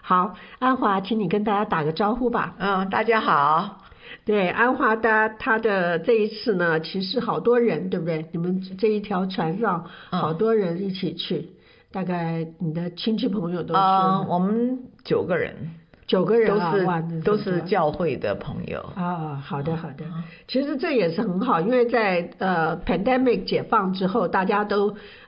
好，安华，请你跟大家打个招呼吧。 大家好。 对，安华他的这一次呢，其实好多人，对不对？你们这一条船上好多人一起去，大概你的亲戚朋友都去了。 我们9个人。 9个人啊， 都是教会的朋友啊。好的。其实这也是很好，因为在pandemic 解放之后，大家都